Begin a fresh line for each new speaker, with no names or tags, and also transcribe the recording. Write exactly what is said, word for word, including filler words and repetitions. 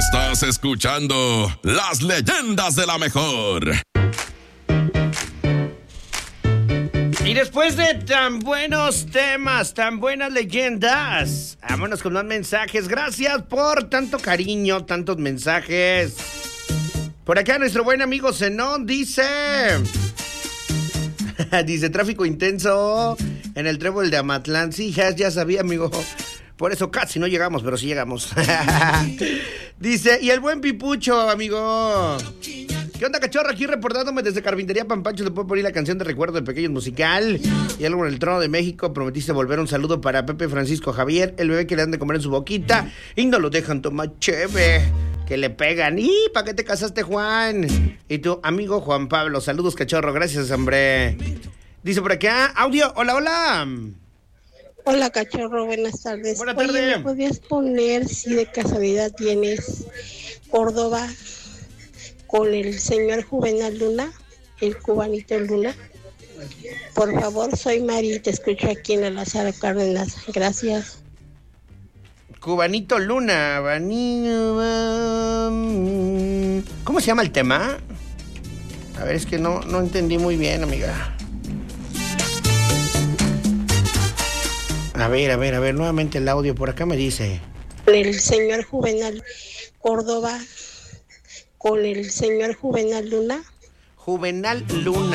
Estás escuchando Las Leyendas de la Mejor.
Y después de tan buenos temas, tan buenas leyendas, vámonos con más mensajes. Gracias por tanto cariño, tantos mensajes. Por acá nuestro buen amigo Zenón dice... dice, tráfico intenso en el trébol de Amatlán. Sí, ya, ya sabía, amigo. Por eso casi no llegamos, pero sí llegamos. Dice, y el buen Pipucho, amigo. ¿Qué onda, cachorro? Aquí reportándome desde Carpintería Pampancho. Le puedo poner la canción de recuerdo de Pequeños Musical. Y algo en el Trono de México. Prometiste volver. Un saludo para Pepe Francisco Javier, el bebé que le dan de comer en su boquita y no lo dejan tomar cheve, que le pegan. ¿Y para qué te casaste, Juan? Y tu amigo Juan Pablo. Saludos, cachorro. Gracias, hombre. Dice por acá, audio. Hola, hola.
Hola, cachorro. Buenas tardes.
Buenas
Oye,
tardes.
¿me podías poner si de casualidad tienes Córdoba con el señor Juvenal Luna, el cubanito Luna? Por favor, soy Mari, te escucho aquí en el Lázaro Cárdenas. Gracias.
Cubanito Luna, Vanino. ¿Cómo se llama el tema? A ver, es que no, no entendí muy bien, amiga. A ver, a ver, a ver, nuevamente el audio por acá me dice.
El señor Juvenal Córdoba con el señor Juvenal Luna.
Juvenal Luna.